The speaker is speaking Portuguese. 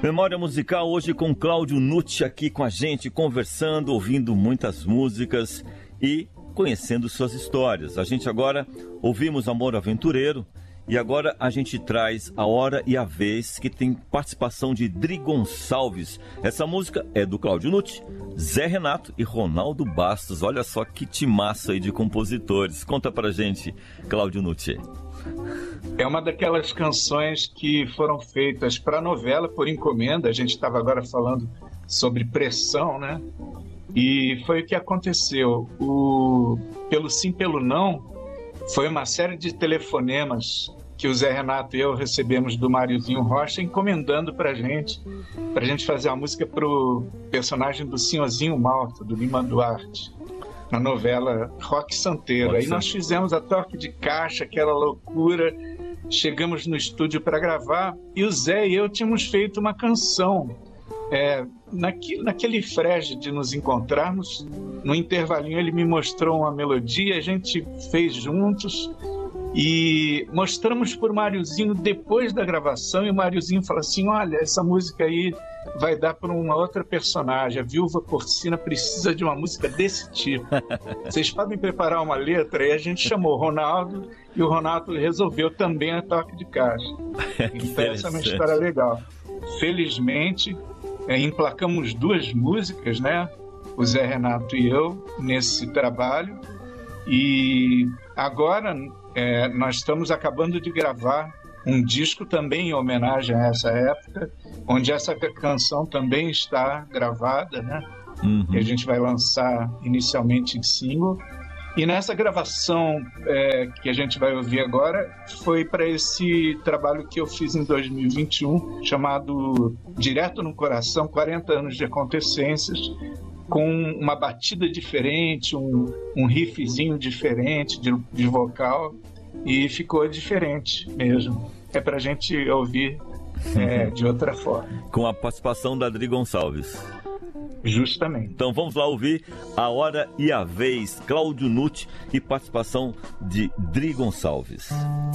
Memória musical hoje com Cláudio Nucci aqui com a gente, conversando, ouvindo muitas músicas e conhecendo suas histórias. A gente agora ouvimos Amor Aventureiro e agora a gente traz A Hora e a Vez, que tem participação de Dri Gonçalves. Essa música é do Cláudio Nucci, Zé Renato e Ronaldo Bastos. Olha só que timaço aí de compositores. Conta pra gente, Cláudio Nucci. É uma daquelas canções que foram feitas para novela por encomenda. A gente estava agora falando sobre pressão, né? E foi o que aconteceu. Pelo sim, pelo não, foi uma série de telefonemas que o Zé Renato e eu recebemos do Máriozinho Rocha, encomendando pra gente fazer uma música pro personagem do Senhorzinho Malta, do Lima Duarte, na novela Roque Santeiro. Aí nós fizemos a toque de caixa, aquela loucura, chegamos no estúdio para gravar e o Zé e eu tínhamos feito uma canção. Naquele frege de nos encontrarmos, no intervalinho ele me mostrou uma melodia, a gente fez juntos e mostramos por Máriozinho depois da gravação, e o Máriozinho falou assim: olha, essa música aí vai dar para uma outra personagem, a Viúva Porcina precisa de uma música desse tipo. Vocês podem preparar uma letra? E a gente chamou o Ronaldo, e o Ronaldo resolveu também a toque de caixa. Então essa é uma história legal. Felizmente, emplacamos duas músicas, né? O Zé Renato e eu, nesse trabalho. E agora nós estamos acabando de gravar um disco também em homenagem a essa época, onde essa canção também está gravada, né? E a gente vai lançar inicialmente em single. E nessa gravação que a gente vai ouvir agora foi para esse trabalho que eu fiz em 2021, chamado Direto no Coração, 40 anos de acontecências, com uma batida diferente, um riffzinho diferente de vocal, e ficou diferente mesmo. É pra gente ouvir de outra forma. Com a participação da Dri Gonçalves. Justamente. Então vamos lá ouvir A Hora e a Vez, Cláudio Nucci e participação de Dri Gonçalves.